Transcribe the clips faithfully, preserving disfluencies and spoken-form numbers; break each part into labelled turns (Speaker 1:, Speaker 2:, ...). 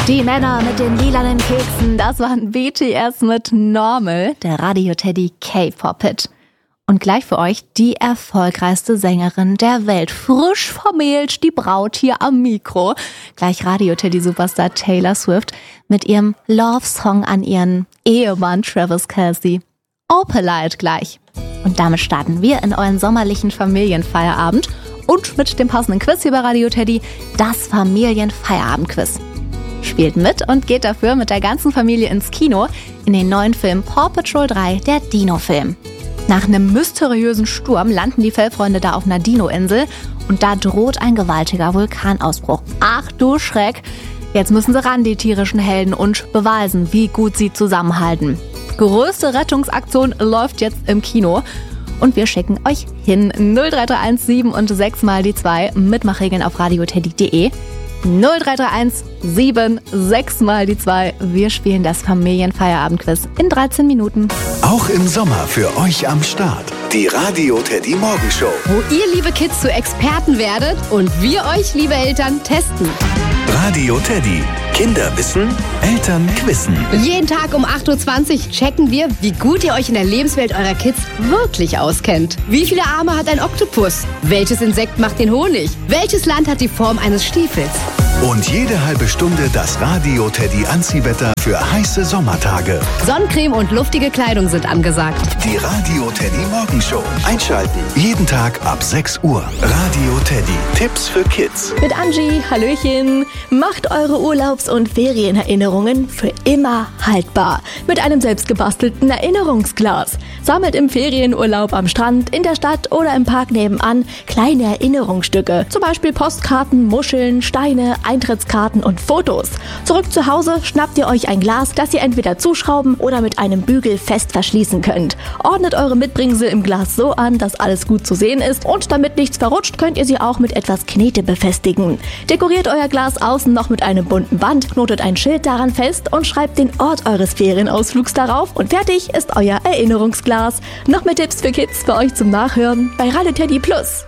Speaker 1: Die Männer mit den lilanen Keksen, das waren B T S mit Normal, der Radio Teddy K-Pop-Hit. Und gleich für euch die erfolgreichste Sängerin der Welt. Frisch vermählt, die Braut hier am Mikro. Gleich Radio Teddy Superstar Taylor Swift mit ihrem Love-Song an ihren Ehemann Travis Kelce. Opalite gleich. Und damit starten wir in euren sommerlichen Familienfeierabend. Und mit dem passenden Quiz hier bei Radio Teddy, das Familienfeierabend-Quiz. Spielt mit und geht dafür mit der ganzen Familie ins Kino in den neuen Film Paw Patrol drei, der Dino-Film. Nach einem mysteriösen Sturm landen die Fellfreunde da auf einer Dino-Insel und da droht ein gewaltiger Vulkanausbruch. Ach du Schreck! Jetzt müssen sie ran, die tierischen Helden, und beweisen, wie gut sie zusammenhalten. Größte Rettungsaktion läuft jetzt im Kino. Und wir schicken euch hin. null drei drei eins sieben und sechs mal die zwei. Mitmachregeln auf radioteddy punkt de. null drei drei eins sieben sechs mal die zwei. Wir spielen das Familienfeierabendquiz in dreizehn Minuten.
Speaker 2: Auch im Sommer für euch am Start. Die Radio Teddy Morgenshow.
Speaker 3: Wo ihr, liebe Kids, zu Experten werdet und wir euch, liebe Eltern, testen.
Speaker 2: Radio Teddy. Kinder wissen, Eltern quizzen.
Speaker 3: Jeden Tag um acht Uhr zwanzig checken wir, wie gut ihr euch in der Lebenswelt eurer Kids wirklich auskennt. Wie viele Arme hat ein Oktopus? Welches Insekt macht den Honig? Welches Land hat die Form eines Stiefels?
Speaker 2: Und jede halbe Stunde das Radio Teddy Anziehwetter für heiße Sommertage.
Speaker 3: Sonnencreme und luftige Kleidung sind angesagt.
Speaker 2: Die Radio Teddy Morgenshow. Einschalten. Jeden Tag ab sechs Uhr. Radio Teddy. Tipps für Kids.
Speaker 1: Mit Angie, Hallöchen. Macht eure Urlaubs- und Ferienerinnerungen für immer haltbar. Mit einem selbstgebastelten Erinnerungsglas. Sammelt im Ferienurlaub am Strand, in der Stadt oder im Park nebenan kleine Erinnerungsstücke. Zum Beispiel Postkarten, Muscheln, Steine, Eintrittskarten und Fotos. Zurück zu Hause schnappt ihr euch ein Glas, das ihr entweder zuschrauben oder mit einem Bügel fest verschließen könnt. Ordnet eure Mitbringsel im Glas so an, dass alles gut zu sehen ist, und damit nichts verrutscht, könnt ihr sie auch mit etwas Knete befestigen. Dekoriert euer Glas außen noch mit einem bunten Band, knotet ein Schild daran fest und schreibt den Ort eures Ferienausflugs darauf, und fertig ist euer Erinnerungsglas. Noch mehr Tipps für Kids für euch zum Nachhören bei Radio Teddy Plus.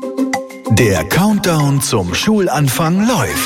Speaker 2: Der Countdown zum Schulanfang läuft.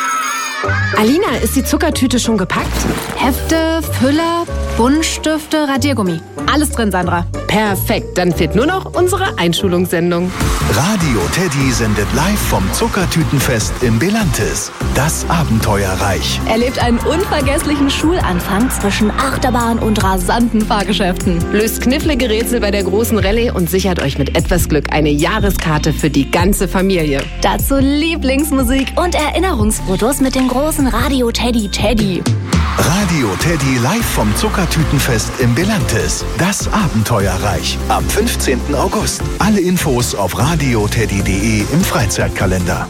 Speaker 3: Alina, ist die Zuckertüte schon gepackt?
Speaker 4: Hefte, Füller, Buntstifte, Radiergummi. Alles drin, Sandra.
Speaker 3: Perfekt, dann fehlt nur noch unsere Einschulungssendung.
Speaker 2: Radio Teddy sendet live vom Zuckertütenfest in Belantes. Das Abenteuerreich.
Speaker 1: Erlebt einen unvergesslichen Schulanfang zwischen Achterbahn und rasanten Fahrgeschäften.
Speaker 3: Löst knifflige Rätsel bei der großen Rallye und sichert euch mit etwas Glück eine Jahreskarte für die ganze Familie.
Speaker 1: Dazu Lieblingsmusik und Erinnerungsfotos mit dem großen Radio Teddy Teddy.
Speaker 2: Radio Teddy live vom Zuckertütenfest in Belantes. Das Abenteuerreich. Am fünfzehnten August. Alle Infos auf radioteddy punkt de im Freizeitkalender.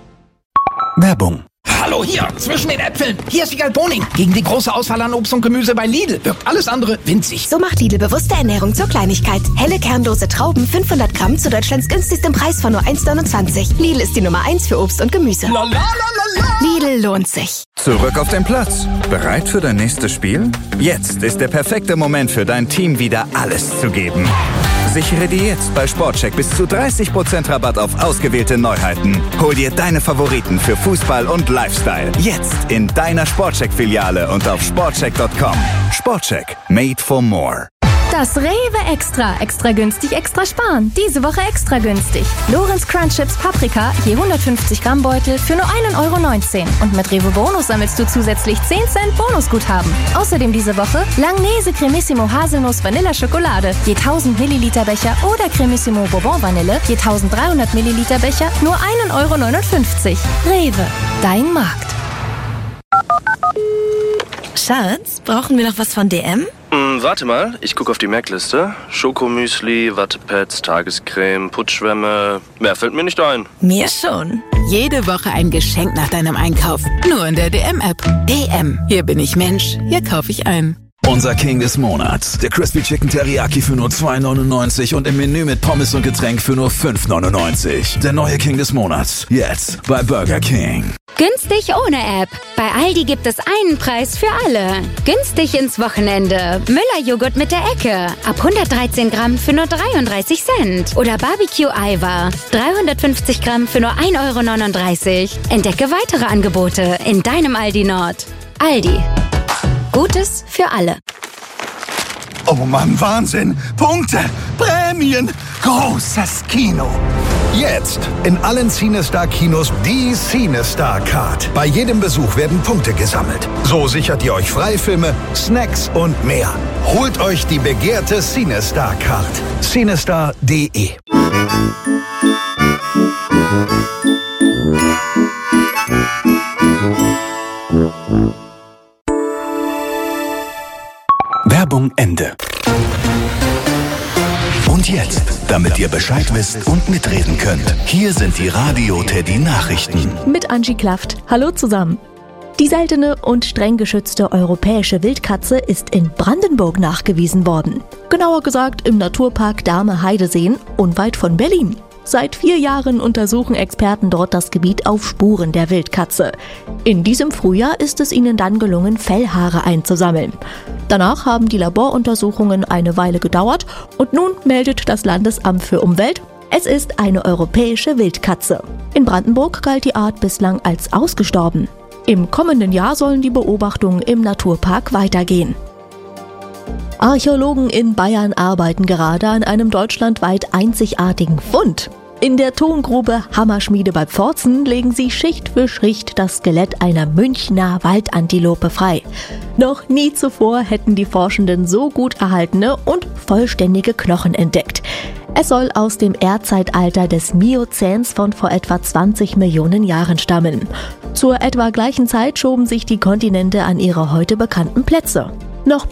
Speaker 2: Werbung.
Speaker 5: Hallo hier, zwischen den Äpfeln. Hier ist Wiegald Boning. Gegen die große Auswahl an Obst und Gemüse bei Lidl wirkt alles andere winzig.
Speaker 6: So macht Lidl bewusste Ernährung zur Kleinigkeit. Helle kernlose Trauben, fünfhundert Gramm zu Deutschlands günstigstem Preis von nur eins neunundzwanzig. Lidl ist die Nummer eins für Obst und Gemüse.
Speaker 5: La, la, la, la, la.
Speaker 6: Lidl lohnt sich.
Speaker 7: Zurück auf den Platz. Bereit für dein nächstes Spiel? Jetzt ist der perfekte Moment für dein Team, wieder alles zu geben. Sichere dir jetzt bei Sportcheck bis zu dreißig Prozent Rabatt auf ausgewählte Neuheiten. Hol dir deine Favoriten für Fußball und Lifestyle. Jetzt in deiner Sportcheck-Filiale und auf sportcheck punkt com. Sportcheck. Made for more.
Speaker 1: Das Rewe Extra. Extra günstig, extra sparen. Diese Woche extra günstig. Lorenz Crunch Chips Paprika, je hundertfünfzig Gramm Beutel für nur ein Euro neunzehn. Und mit Rewe Bonus sammelst du zusätzlich zehn Cent Bonusguthaben. Außerdem diese Woche Langnese Cremissimo Haselnuss Vanilla Schokolade, je tausend Milliliter Becher, oder Cremissimo Bourbon Vanille, je tausenddreihundert Milliliter Becher, nur ein Euro neunundfünfzig. Rewe, dein Markt.
Speaker 6: Schatz, brauchen wir noch was von D M?
Speaker 8: Hm, warte mal, ich gucke auf die Merkliste. Schokomüsli, Wattepads, Tagescreme, Putzschwämme. Mehr fällt mir nicht ein.
Speaker 6: Mir schon.
Speaker 9: Jede Woche ein Geschenk nach deinem Einkauf. Nur in der D M-App. D M. Hier bin ich Mensch. Hier kaufe ich ein.
Speaker 10: Unser King des Monats. Der Crispy Chicken Teriyaki für nur zwei neunundneunzig und im Menü mit Pommes und Getränk für nur fünf neunundneunzig. Der neue King des Monats. Jetzt bei Burger King.
Speaker 11: Günstig ohne App. Bei Aldi gibt es einen Preis für alle. Günstig ins Wochenende. Müller-Joghurt mit der Ecke. Ab hundertdreizehn Gramm für nur dreiunddreißig Cent. Oder Barbecue-Eiweiß. dreihundertfünfzig Gramm für nur ein Euro neununddreißig. Entdecke weitere Angebote in deinem Aldi Nord. Aldi. Gutes für alle.
Speaker 12: Oh Mann, Wahnsinn! Punkte! Prämien! Großes Kino!
Speaker 2: Jetzt in allen CineStar-Kinos die CineStar Card. Bei jedem Besuch werden Punkte gesammelt. So sichert ihr euch Freifilme, Snacks und mehr. Holt euch die begehrte CineStar Card. CineStar punkt de. Werbung Ende. Und jetzt, damit ihr Bescheid wisst und mitreden könnt, hier sind die Radio Teddy Nachrichten.
Speaker 13: Mit Angie Klaft. Hallo zusammen. Die seltene und streng geschützte europäische Wildkatze ist in Brandenburg nachgewiesen worden. Genauer gesagt im Naturpark Dahme-Heideseen, unweit von Berlin. Seit vier Jahren untersuchen Experten dort das Gebiet auf Spuren der Wildkatze. In diesem Frühjahr ist es ihnen dann gelungen, Fellhaare einzusammeln. Danach haben die Laboruntersuchungen eine Weile gedauert und nun meldet das Landesamt für Umwelt, es ist eine europäische Wildkatze. In Brandenburg galt die Art bislang als ausgestorben. Im kommenden Jahr sollen die Beobachtungen im Naturpark weitergehen. Archäologen in Bayern arbeiten gerade an einem deutschlandweit einzigartigen Fund. In der Tongrube Hammerschmiede bei Pforzen legen sie Schicht für Schicht das Skelett einer Münchner Waldantilope frei. Noch nie zuvor hätten die Forschenden so gut erhaltene und vollständige Knochen entdeckt. Es soll aus dem Erdzeitalter des Miozäns von vor etwa zwanzig Millionen Jahren stammen. Zur etwa gleichen Zeit schoben sich die Kontinente an ihre heute bekannten Plätze. Noch